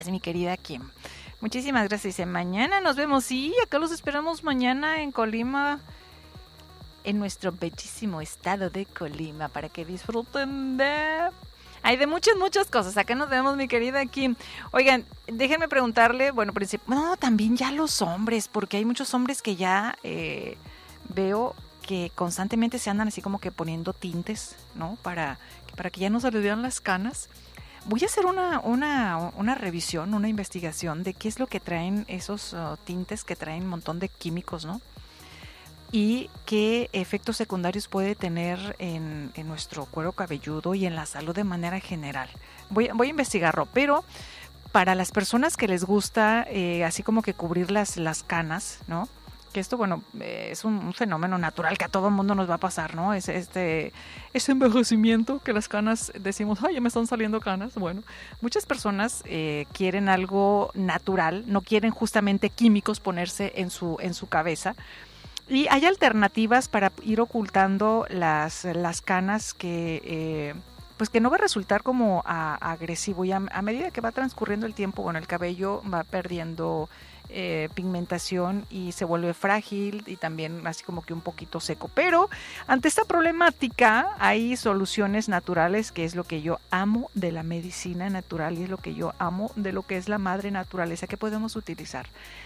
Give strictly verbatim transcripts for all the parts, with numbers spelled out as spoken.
Mi querida Kim. Muchísimas gracias. Dice, mañana nos vemos. Sí, acá los esperamos mañana en Colima, en nuestro bellísimo estado de Colima, para que disfruten de... Hay de muchas, muchas cosas. Acá nos vemos, mi querida Kim. Oigan, déjenme preguntarle, bueno, princip- no, también ya los hombres, porque hay muchos hombres que ya eh, veo que constantemente se andan así como que poniendo tintes, ¿no? Para, para que ya no se les vean las canas. Voy a hacer una, una, una revisión, una investigación de qué es lo que traen esos uh, tintes que traen un montón de químicos, ¿no? Y qué efectos secundarios puede tener en, en nuestro cuero cabelludo y en la salud de manera general. Voy, voy a investigarlo, pero para las personas que les gusta eh, así como que cubrir las, las canas, ¿no? Que esto, bueno, eh, es un, un fenómeno natural que a todo el mundo nos va a pasar, ¿no? Es este, ese envejecimiento que las canas decimos, ay, ya me están saliendo canas. Bueno, muchas personas eh, quieren algo natural, no quieren justamente químicos ponerse en su, en su cabeza. Y hay alternativas para ir ocultando las, las canas que... Eh, pues que no va a resultar como a, agresivo. Y a, a medida que va transcurriendo el tiempo, bueno, el cabello va perdiendo eh, pigmentación y se vuelve frágil y también así como que un poquito seco. Pero ante esta problemática hay soluciones naturales, que es lo que yo amo de la medicina natural y es lo que yo amo de lo que es la madre naturaleza que podemos utilizar.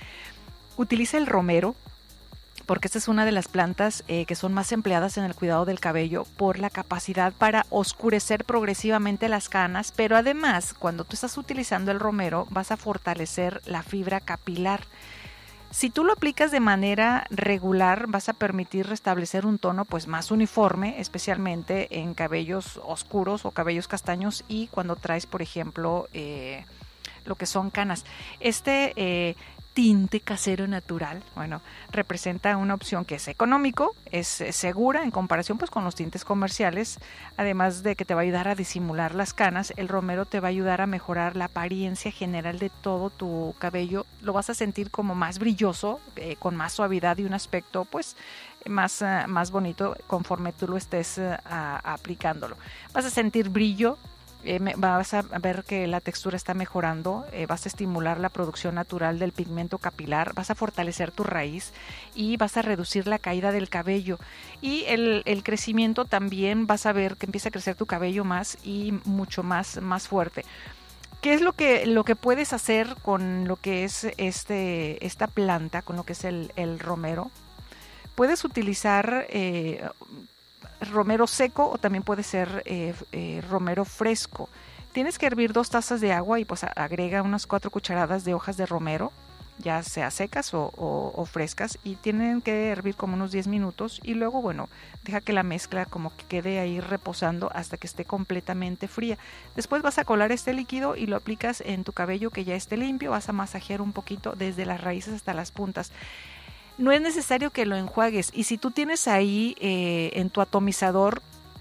Utiliza el romero, porque esta es una de las plantas eh, que son más empleadas en el cuidado del cabello por la capacidad para oscurecer progresivamente las canas, pero además cuando tú estás utilizando el romero vas a fortalecer la fibra capilar. Si tú lo aplicas de manera regular vas a permitir restablecer un tono pues más uniforme, especialmente en cabellos oscuros o cabellos castaños y cuando traes, por ejemplo, eh, lo que son canas. Este eh, tinte casero natural, bueno, representa una opción que es económico, es segura en comparación pues con los tintes comerciales, además de que te va a ayudar a disimular las canas. El romero te va a ayudar a mejorar la apariencia general de todo tu cabello, lo vas a sentir como más brilloso, eh, con más suavidad y un aspecto pues más, uh, más bonito conforme tú lo estés uh, a, aplicándolo. Vas a sentir brillo. Eh, vas a ver que la textura está mejorando, eh, vas a estimular la producción natural del pigmento capilar, vas a fortalecer tu raíz y vas a reducir la caída del cabello. Y el, el crecimiento también vas a ver que empieza a crecer tu cabello más y mucho más, más fuerte. ¿Qué es lo que, lo que puedes hacer con lo que es este, esta planta, con lo que es el, el romero? Puedes utilizar... Eh, romero seco o también puede ser eh, eh, romero fresco. Tienes que hervir dos tazas de agua y pues agrega unas cuatro cucharadas de hojas de romero, ya sea secas o, o, o frescas, y tienen que hervir como unos diez minutos y luego, bueno, deja que la mezcla como que quede ahí reposando hasta que esté completamente fría. Después vas a colar este líquido y lo aplicas en tu cabello que ya esté limpio, vas a masajear un poquito desde las raíces hasta las puntas. No es necesario que lo enjuagues, y si tú tienes ahí eh, en tu atomizador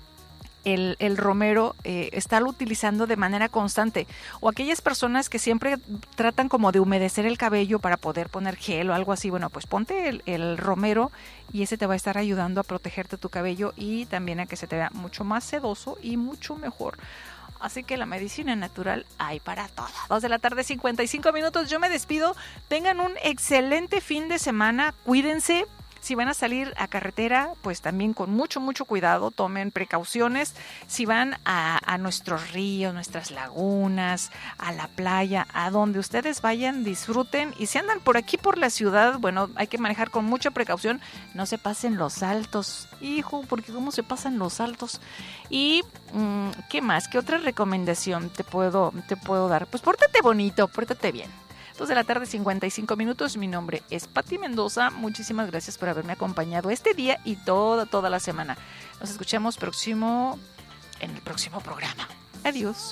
el, el romero, eh, estarlo utilizando de manera constante, o aquellas personas que siempre tratan como de humedecer el cabello para poder poner gel o algo así, bueno, pues ponte el, el romero y ese te va a estar ayudando a protegerte tu cabello y también a que se te vea mucho más sedoso y mucho mejor. Así que la medicina natural hay para todas. Dos de la tarde, cincuenta y cinco minutos. Yo me despido. Tengan un excelente fin de semana. Cuídense. Si van a salir a carretera, pues también con mucho, mucho cuidado. Tomen precauciones. Si van a, a nuestros ríos, nuestras lagunas, a la playa, a donde ustedes vayan, disfruten. Y si andan por aquí, por la ciudad, bueno, hay que manejar con mucha precaución. No se pasen los altos. Hijo, porque cómo se pasan los altos. Y, mmm, ¿qué más? ¿Qué otra recomendación te puedo, te puedo dar? Pues pórtate bonito, pórtate bien. dos de la tarde, cincuenta y cinco minutos. Mi nombre es Pati Mendoza. Muchísimas gracias por haberme acompañado este día y toda, toda la semana. Nos escuchamos próximo, en el próximo programa. Adiós.